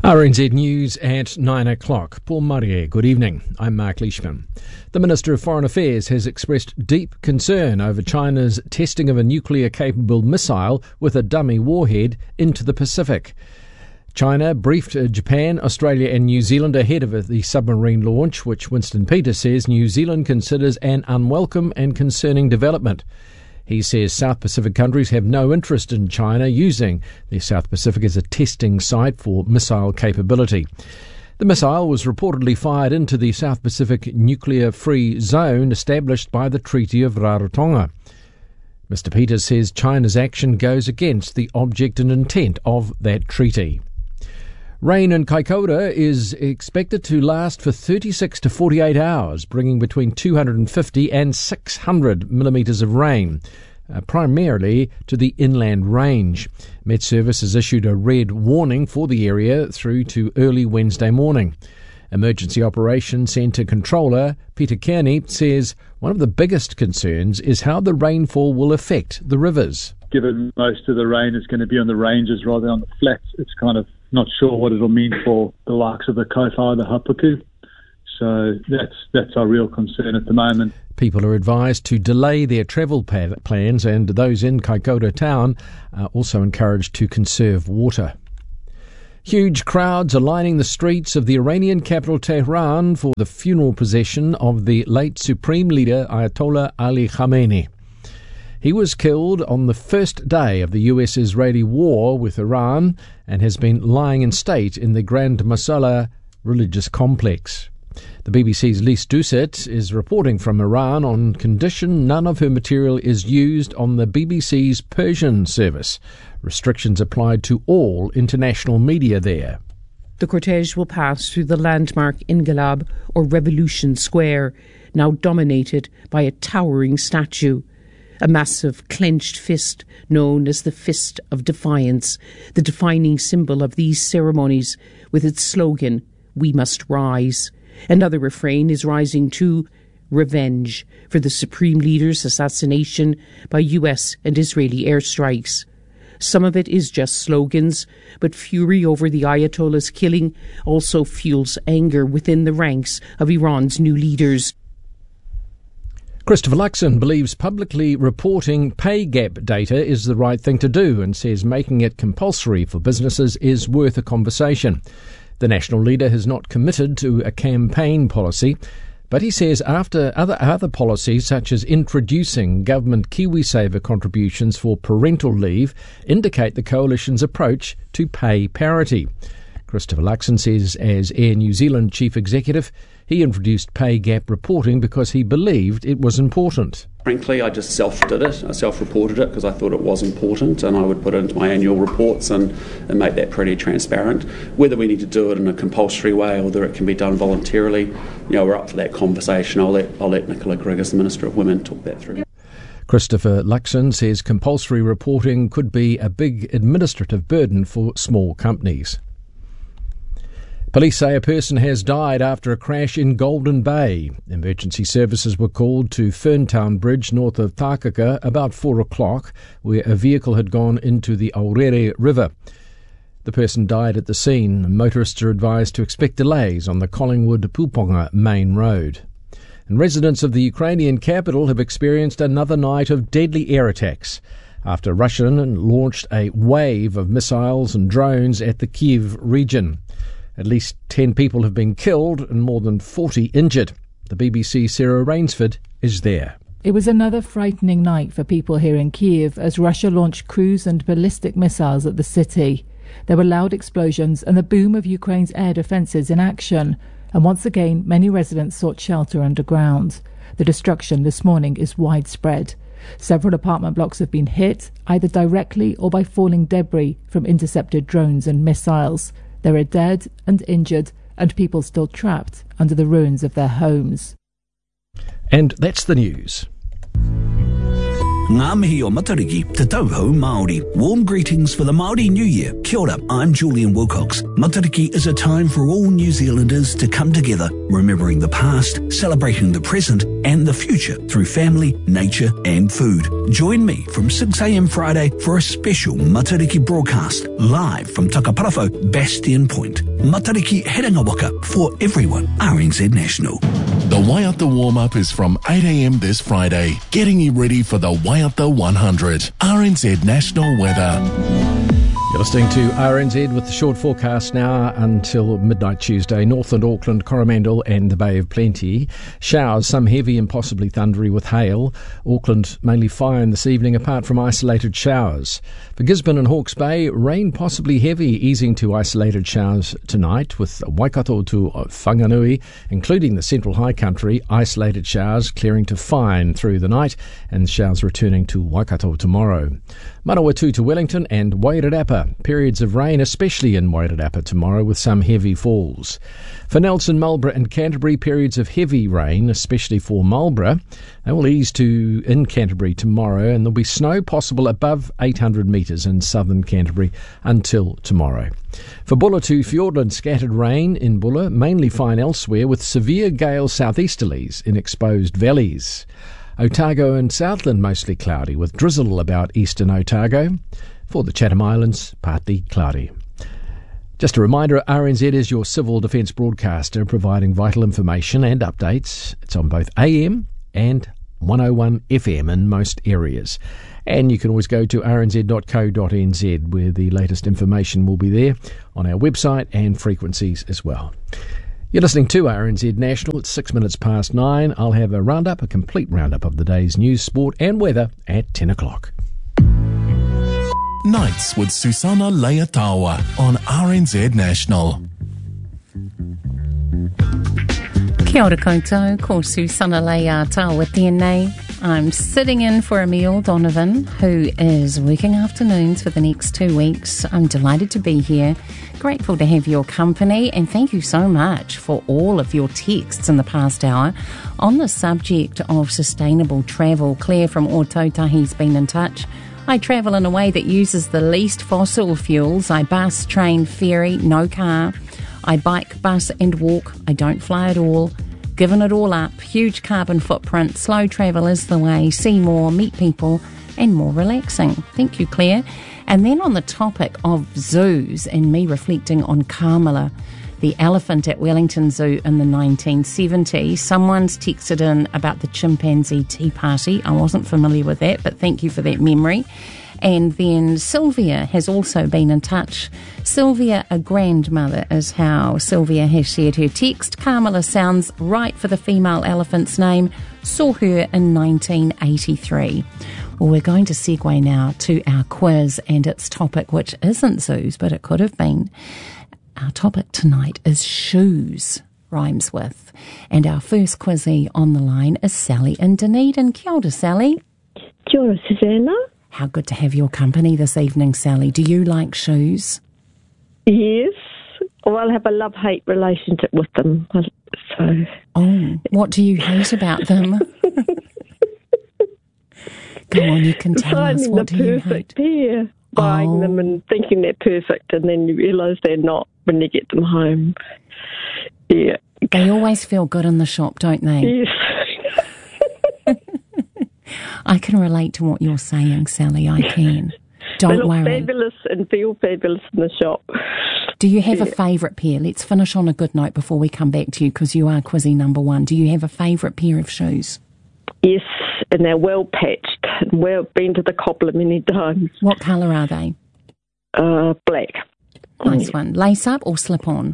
RNZ News at 9 o'clock. Paul Murray, good evening. I'm Mark Leishman. The Minister of Foreign Affairs has expressed deep concern over China's testing of a nuclear-capable missile with a dummy warhead into the Pacific. China briefed Japan, Australia and New Zealand ahead of the submarine launch, which Winston Peters says New Zealand considers an unwelcome and concerning development. He says South Pacific countries have no interest in China using the South Pacific as a testing site for missile capability. The missile was reportedly fired into the South Pacific nuclear-free zone established by the Treaty of Rarotonga. Mr. Peters says China's action goes against the object and intent of that treaty. Rain in Kaikoura is expected to last for 36 to 48 hours, bringing between 250 and 600 millimetres of rain, primarily to the inland range. Met Service has issued a red warning for the area through to early Wednesday morning. Emergency Operations Centre Controller Peter Kearney says one of the biggest concerns is how the rainfall will affect the rivers. Given most of the rain is going to be on the ranges rather than on the flats, it's kind of not sure what it'll mean for the likes of the Kowhai, the Hapuku. So that's our real concern at the moment. People are advised to delay their travel plans, and those in Kaikoura town are also encouraged to conserve water. Huge crowds are lining the streets of the Iranian capital Tehran for the funeral procession of the late Supreme Leader Ayatollah Ali Khamenei. He was killed on the first day of the US-Israeli war with Iran and has been lying in state in the Grand Masala religious complex. The BBC's Lise Doucet is reporting from Iran on condition none of her material is used on the BBC's Persian service. Restrictions applied to all international media there. The cortege will pass through the landmark Inqilab, or Revolution Square, now dominated by a towering statue. A massive clenched fist known as the Fist of Defiance, the defining symbol of these ceremonies, with its slogan, "We must rise." Another refrain is rising too, revenge for the Supreme Leader's assassination by US and Israeli airstrikes. Some of it is just slogans, but fury over the Ayatollah's killing also fuels anger within the ranks of Iran's new leaders. Christopher Luxon believes publicly reporting pay gap data is the right thing to do and says making it compulsory for businesses is worth a conversation. The national leader has not committed to a campaign policy, but he says after other policies such as introducing government KiwiSaver contributions for parental leave indicate the coalition's approach to pay parity. Christopher Luxon says as Air New Zealand chief executive, he introduced pay gap reporting because he believed it was important. Frankly, I just self-did it. I self-reported it because I thought it was important, and I would put it into my annual reports and make that pretty transparent. Whether we need to do it in a compulsory way or whether it can be done voluntarily, we're up for that conversation. I'll let Nicola Griggs, the Minister of Women, talk that through. Christopher Luxon says compulsory reporting could be a big administrative burden for small companies. Police say a person has died after a crash in Golden Bay. Emergency services were called to Ferntown Bridge north of Takaka about 4 o'clock, where a vehicle had gone into the Aorere River. The person died at the scene. Motorists are advised to expect delays on the Collingwood-Puponga main road. And residents of the Ukrainian capital have experienced another night of deadly air attacks after Russia launched a wave of missiles and drones at the Kyiv region. At least 10 people have been killed and more than 40 injured. The BBC's Sarah Rainsford is there. It was another frightening night for people here in Kyiv as Russia launched cruise and ballistic missiles at the city. There were loud explosions and the boom of Ukraine's air defences in action. And once again, many residents sought shelter underground. The destruction this morning is widespread. Several apartment blocks have been hit, either directly or by falling debris from intercepted drones and missiles. There are dead and injured and people still trapped under the ruins of their homes. And that's the news. Ngā mihi o Matariki, te tauhou Māori. Warm greetings for the Māori New Year. Kia ora, I'm Julian Wilcox. Matariki is a time for all New Zealanders to come together, remembering the past, celebrating the present and the future through family, nature and food. Join me from 6 a.m. Friday for a special Matariki broadcast, live from Takaparafo, Bastion Point. Matariki Herenga Waka for everyone. RNZ National. The Waiata warm-up is from 8 a.m. this Friday, getting you ready for the Waiata 100. RNZ National Weather. You're listening to RNZ with the short forecast now until midnight Tuesday. Northland, Auckland, Coromandel and the Bay of Plenty. Showers, some heavy and possibly thundery with hail. Auckland mainly fine this evening apart from isolated showers. For Gisborne and Hawke's Bay, rain possibly heavy, easing to isolated showers tonight with Waikato to Whanganui, including the Central High Country, isolated showers clearing to fine through the night and showers returning to Waikato tomorrow. Manawatu to Wellington and Wairarapa. Periods of rain, especially in Wairarapa tomorrow, with some heavy falls. For Nelson, Marlborough and Canterbury, periods of heavy rain, especially for Marlborough. They will ease to in Canterbury tomorrow, and there'll be snow possible above 800 metres in southern Canterbury until tomorrow. For Bulla to Fiordland, scattered rain in Bulla, mainly fine elsewhere, with severe gale southeasterlies in exposed valleys. Otago and Southland mostly cloudy, with drizzle about eastern Otago. For the Chatham Islands, partly cloudy. Just a reminder, RNZ is your civil defence broadcaster, providing vital information and updates. It's on both AM and 101 FM in most areas. And you can always go to rnz.co.nz, where the latest information will be there on our website and frequencies as well. You're listening to RNZ National. It's 6 minutes past 9. I'll have a complete roundup of the day's news, sport and weather at 10 o'clock. Nights with Susanna Leatawa on RNZ National. Kia ora koutou, ko Susanna Leatawa with tēnei. I'm sitting in for Emile Donovan, who is working afternoons for the next 2 weeks. I'm delighted to be here. Grateful to have your company, and thank you so much for all of your texts in the past hour on the subject of sustainable travel. Claire from Ōtautahi's been in touch. I travel in a way that uses the least fossil fuels. I bus, train, ferry, no car. I bike, bus and walk. I don't fly at all. Given it all up, huge carbon footprint, slow travel is the way, see more, meet people and more relaxing. Thank you, Claire. And then on the topic of zoos and me reflecting on Kamala, the elephant at Wellington Zoo in the 1970s. Someone's texted in about the chimpanzee tea party. I wasn't familiar with that, but thank you for that memory. And then Sylvia has also been in touch. Sylvia, a grandmother, is how Sylvia has shared her text. Kamala sounds right for the female elephant's name. Saw her in 1983. Well, we're going to segue now to our quiz and its topic, which isn't zoos, but it could have been. Our topic tonight is shoes, rhymes with. And our first quizzee on the line is Sally in Dunedin. Kia ora, Sally. Kia ora, Susanna. How good to have your company this evening, Sally. Do you like shoes? Yes. Well, I have a love-hate relationship with them. So. Oh, what do you hate about them? Go on, you can tell us. What do you hate? Pair. Buying them and thinking they're perfect, and then you realise they're not when you get them home. Yeah. They always feel good in the shop, don't they? Yes. I can relate to what you're saying, Sally. I can. Don't they look worry. Fabulous and feel fabulous in the shop. Do you have a favourite pair? Let's finish on a good note before we come back to you, because you are quizzee number one. Do you have a favourite pair of shoes? Yes, and they're well patched. We've been to the cobbler many times. What colour are they? Black. Nice one. Lace up or slip on?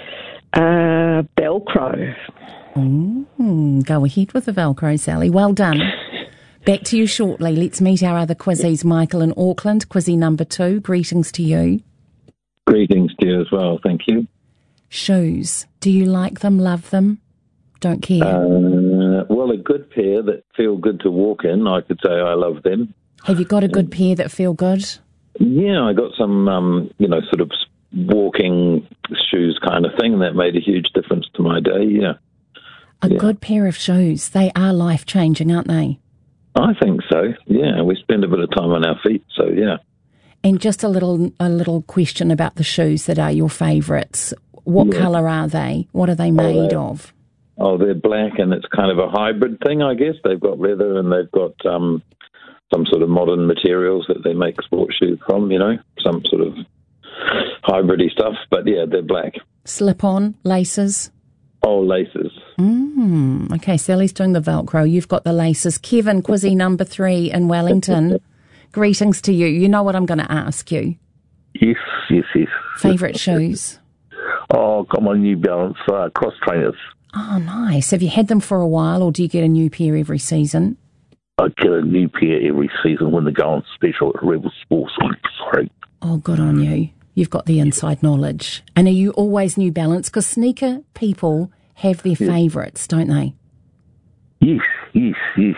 Velcro. Go ahead with the Velcro, Sally. Well done. Back to you shortly. Let's meet our other quizzies. Michael in Auckland, quizzee number 2. Greetings to you. Greetings to you as well, thank you. Shoes. Do you like them, love them? Don't care? Well, a good pair that feel good to walk in, I could say I love them. Have you got a good pair that feel good? Yeah, I got some, sort of walking shoes kind of thing that made a huge difference to my day, yeah. A good pair of shoes. They are life-changing, aren't they? I think so, yeah. We spend a bit of time on our feet, so yeah. And just a little question about the shoes that are your favourites. What colour are they? What are they made of? Oh, they're black, and it's kind of a hybrid thing, I guess. They've got leather and they've got some sort of modern materials that they make sports shoes from, some sort of hybridy stuff. But, yeah, they're black. Slip-on, laces? Oh, laces. Okay, Sally's doing the Velcro. You've got the laces. Kevin, Quizzy number 3 in Wellington. Greetings to you. You know what I'm going to ask you. Yes. Favourite shoes? Oh, got my New Balance cross trainers. Oh, nice. Have you had them for a while, or do you get a new pair every season? I get a new pair every season when they go on special at Rebel Sports. Sorry. Oh, good on you. You've got the inside knowledge. And are you always New Balance? Because sneaker people have their favourites, don't they? Yes. Yes,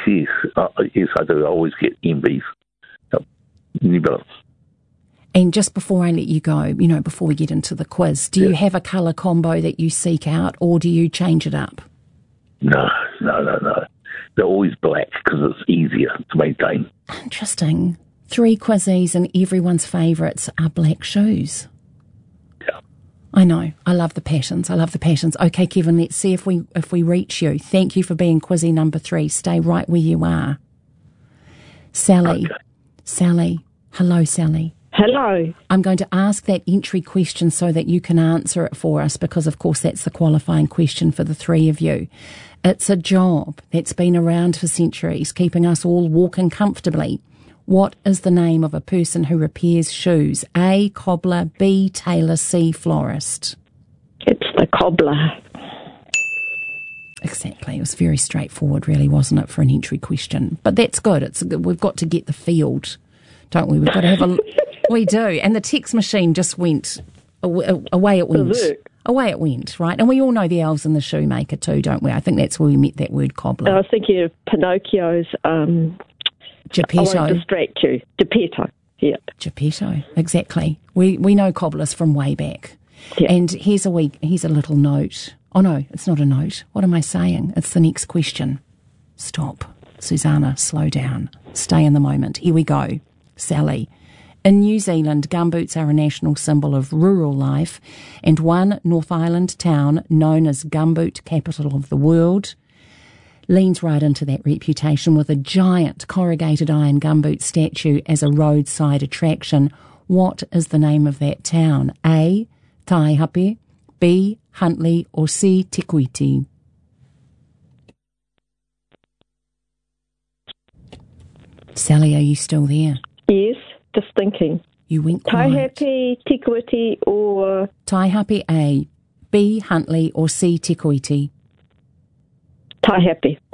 I do. I always get MBs. New Balance. And just before I let you go, before we get into the quiz, do you have a colour combo that you seek out, or do you change it up? No. They're always black because it's easier to maintain. Interesting. 3 Quizzies and everyone's favourites are black shoes. Yeah. I know. I love the patterns. Okay, Kevin, let's see if we reach you. Thank you for being Quizzy number 3. Stay right where you are. Sally. Okay. Sally. Hello, Sally. Hello. I'm going to ask that entry question so that you can answer it for us, because, of course, that's the qualifying question for the 3 of you. It's a job that's been around for centuries, keeping us all walking comfortably. What is the name of a person who repairs shoes? A, cobbler, B, tailor, C, florist. It's the cobbler. Exactly. It was very straightforward, really, wasn't it, for an entry question? But that's good. We've got to get the field, don't we? We've got to have a... We do. And the text machine just went... Away it went. Away it went, right? And we all know the elves and the shoemaker too, don't we? I think that's where we met that word cobbler. I was thinking of Pinocchio's... Geppetto. I won't distract you. Geppetto, yeah. Geppetto, exactly. We know cobblers from way back. Yeah. And here's a little note. Oh, no, it's not a note. What am I saying? It's the next question. Stop. Susanna, slow down. Stay in the moment. Here we go. Sally. In New Zealand, gumboots are a national symbol of rural life, and one North Island town known as Gumboot Capital of the World leans right into that reputation with a giant corrugated iron gumboot statue as a roadside attraction. What is the name of that town? A, Taihape, B, Huntly, or C, Te Kuiti? Sally, are you still there? Yes, just thinking. You went quiet. Taihape, Te Kuiti, or... Taihape A, B, Huntly, or C, Te Kuiti? Taihape.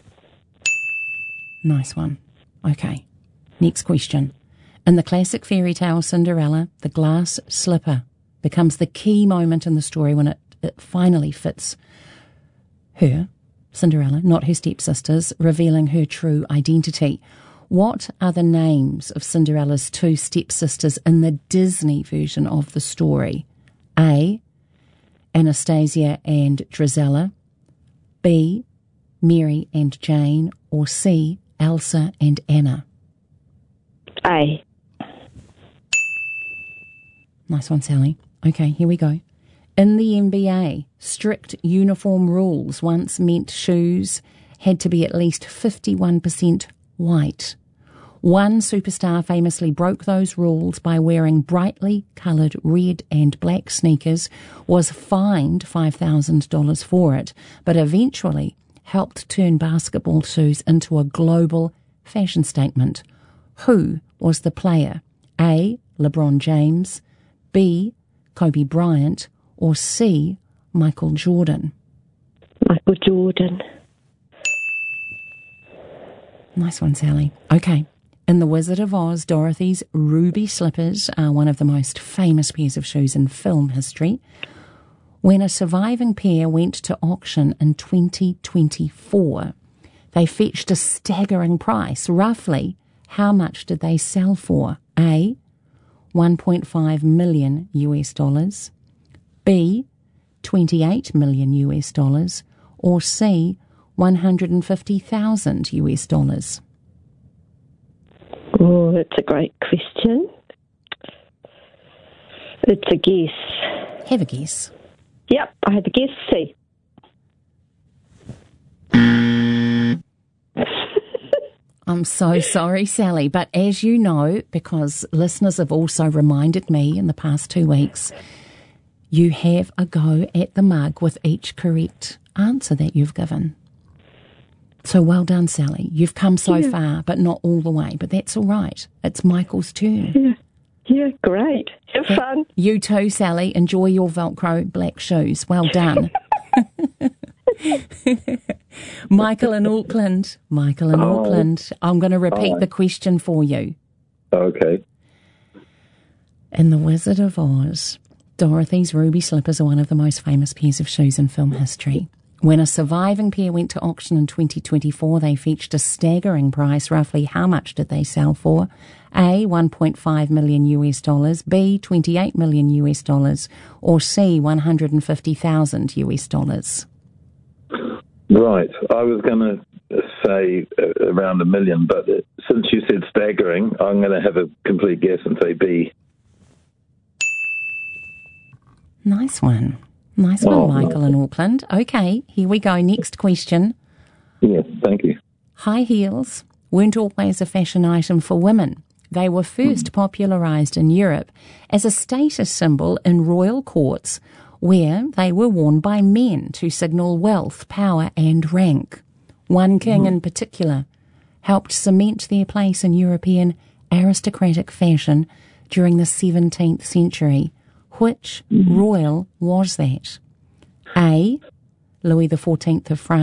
Nice one. Okay. Next question. In the classic fairy tale Cinderella, the glass slipper becomes the key moment in the story when it finally fits her, Cinderella, not her stepsisters, revealing her true identity. What are the names of Cinderella's 2 stepsisters in the Disney version of the story? A, Anastasia and Drizella, B, Mary and Jane, or C, Elsa and Anna? A. Nice one, Sally. Okay, here we go. In the NBA, strict uniform rules once meant shoes had to be at least 51% white. One superstar famously broke those rules by wearing brightly coloured red and black sneakers, was fined $5,000 for it, but eventually helped turn basketball shoes into a global fashion statement. Who was the player? A, LeBron James, B, Kobe Bryant, or C, Michael Jordan? Michael Jordan. Nice one, Sally. Okay. In The Wizard of Oz, Dorothy's ruby slippers are one of the most famous pairs of shoes in film history. When a surviving pair went to auction in 2024, they fetched a staggering price. Roughly, how much did they sell for? A, $1.5 million US, B, $28 million US, or C, $150,000 US? Oh, that's a great question. It's a guess. Have a guess. Yep, I have a guess. C. I'm so sorry, Sally, but as you know, because listeners have also reminded me in the past 2 weeks, you have a go at the mug with each correct answer that you've given. So well done, Sally. You've come so far, but not all the way, but that's all right. It's Michael's turn. Yeah, great. Have fun. You too, Sally. Enjoy your Velcro black shoes. Well done. Michael in Auckland. I'm going to repeat the question for you. Okay. In The Wizard of Oz, Dorothy's ruby slippers are one of the most famous pairs of shoes in film history. When a surviving pair went to auction in 2024, they fetched a staggering price. Roughly how much did they sell for? A, $1.5 million US, B, $28 million US, or C, $150,000 US? Right. I was going to say around $1 million, but since you said staggering, I'm going to have a complete guess and say B. Nice one. Nice one, Michael in Auckland. Okay, here we go. Next question. Yes, thank you. High heels weren't always a fashion item for women. They were first popularised in Europe as a status symbol in royal courts, where they were worn by men to signal wealth, power and rank. One king in particular helped cement their place in European aristocratic fashion during the 17th century. Which royal was that? A, Louis XIV of France.